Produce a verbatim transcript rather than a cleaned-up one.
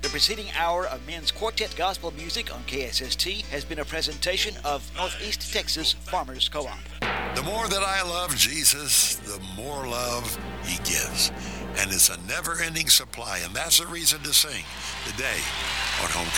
The preceding hour of men's quartet gospel music on K S S T has been a presentation of Northeast Texas Farmers Co-op. The more that I love Jesus, the more love he gives. And it's a never-ending supply, and that's the reason to sing today on Homecoming.